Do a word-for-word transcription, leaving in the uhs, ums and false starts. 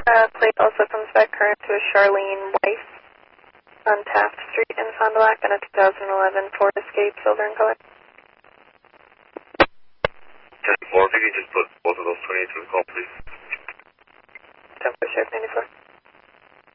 uh, plate also comes back current to a Charlene Weiss on Taft Street in Fond du Lac and a two thousand eleven Ford Escape silver in color. ten four, if you could just put both of those twenty-eights in the call, please.